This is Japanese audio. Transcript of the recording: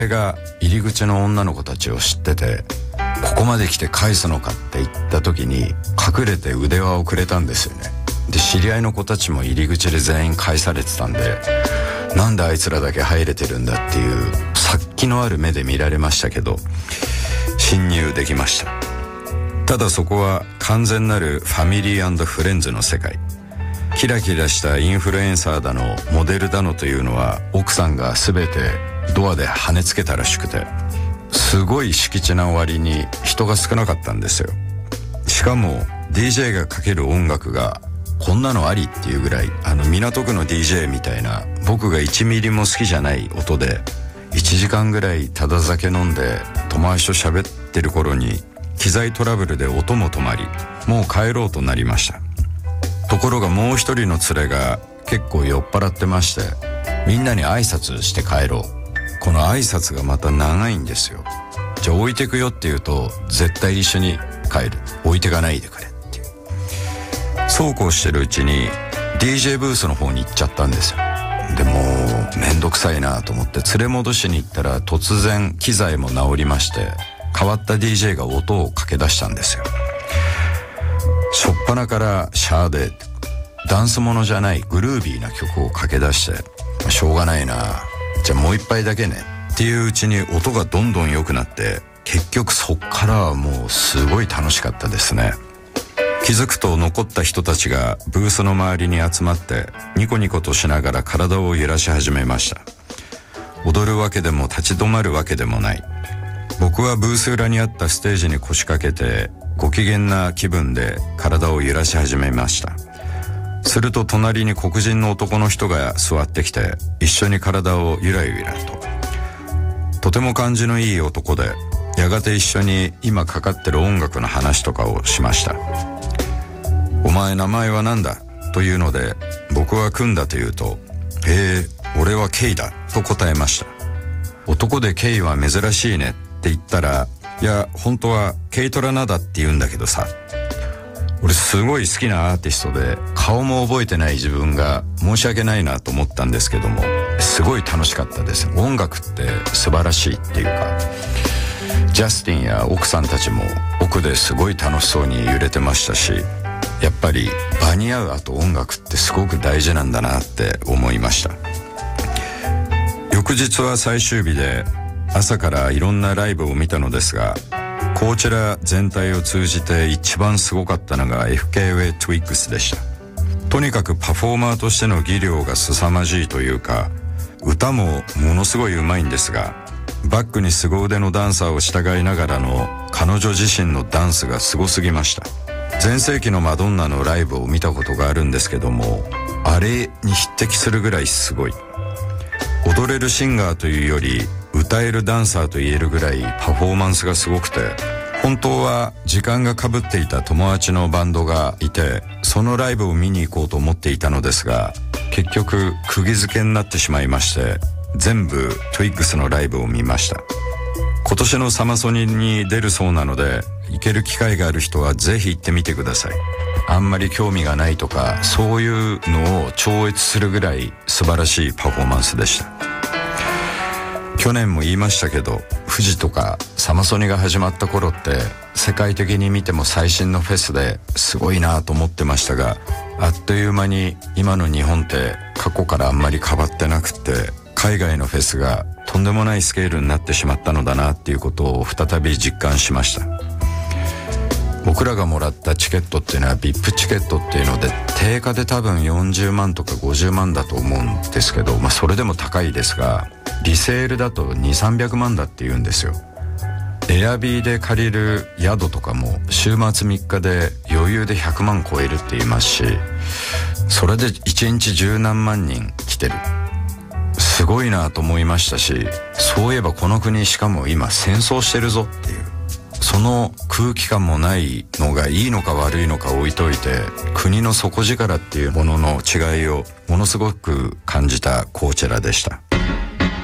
が入り口の女の子たちを知ってて、ここまで来て返すのかって言った時に隠れて腕輪をくれたんですよね。で、知り合いの子たちも入り口で全員返されてたんで、なんであいつらだけ入れてるんだっていう殺気のある目で見られましたけど、侵入できました。ただそこは完全なるファミリー&フレンズの世界。キラキラしたインフルエンサーだのモデルだのというのは奥さんが全てドアで跳ねつけたらしくて、すごい敷地な割に人が少なかったんですよ。しかも DJ がかける音楽がこんなのありっていうぐらい、港区の DJ みたいな僕が1ミリも好きじゃない音で、1時間ぐらいただ酒飲んで友達と喋ってる頃に機材トラブルで音も止まり、もう帰ろうとなりました。ところがもう一人の連れが結構酔っ払ってまして、みんなに挨拶して帰ろう。この挨拶がまた長いんですよ。じゃあ置いてくよって言うと、絶対一緒に帰る、置いてかないでくれっていう。そうこうしてるうちに DJ ブースの方に行っちゃったんですよ。でもうめんどくさいなと思って連れ戻しに行ったら、突然機材も直りまして、変わった DJ が音をかけ出したんですよ。しょっぱなからシャーでダンスものじゃないグルービーな曲をかけ出して、しょうがないな、じゃあもう一杯だけねっていううちに音がどんどん良くなって、結局そっからはもうすごい楽しかったですね。気づくと残った人たちがブースの周りに集まってニコニコとしながら体を揺らし始めました。踊るわけでも立ち止まるわけでもない。僕はブース裏にあったステージに腰掛けてご機嫌な気分で体を揺らし始めました。すると隣に黒人の男の人が座ってきて、一緒に体をゆらゆらと。とても感じのいい男で、やがて一緒に今かかってる音楽の話とかをしました。お前名前は何だというので、僕はクンだと言うと、俺はケイだと答えました。男でケイは珍しいねって言ったら、いや本当はケイトラナダって言うんだけどさ。俺すごい好きなアーティストで、顔も覚えてない自分が申し訳ないなと思ったんですけども、すごい楽しかったです。音楽って素晴らしいっていうか、ジャスティンや奥さんたちも奥ですごい楽しそうに揺れてましたし、やっぱり場に合う後音楽ってすごく大事なんだなって思いました。翌日は最終日で、朝からいろんなライブを見たのですが、こちら全体を通じて一番すごかったのが FKW Twigs でした。とにかくパフォーマーとしての技量が凄まじいというか、歌もものすごい上手いんですが、バックに凄腕のダンサーを従いながらの彼女自身のダンスがすごすぎました。前世紀のマドンナのライブを見たことがあるんですけども、あれに匹敵するぐらいすごい。踊れるシンガーというより歌えるダンサーと言えるぐらいパフォーマンスがすごくて、本当は時間が被っていた友達のバンドがいて、そのライブを見に行こうと思っていたのですが、結局釘付けになってしまいまして、全部トゥイッグスのライブを見ました。今年のサマソニに出るそうなので、行ける機会がある人はぜひ行ってみてください。あんまり興味がないとかそういうのを超越するぐらい素晴らしいパフォーマンスでした。去年も言いましたけど、富士とかサマソニが始まった頃って世界的に見ても最新のフェスですごいなと思ってましたが、あっという間に今の日本って過去からあんまり変わってなくって、海外のフェスがとんでもないスケールになってしまったのだなっていうことを再び実感しました。僕らがもらったチケットっていうのは VIP チケットっていうので、定価で多分40万とか50万だと思うんですけど、それでも高いですが、リセールだと2、300万だって言うんですよ。エアビーで借りる宿とかも週末3日で余裕で100万超えるって言いますし、それで1日10何万人来てる、すごいなと思いましたし、そういえばこの国しかも今戦争してるぞっていう、その空気感もないのがいいのか悪いのか置いといて、国の底力っていうものの違いをものすごく感じたコーチェラでした。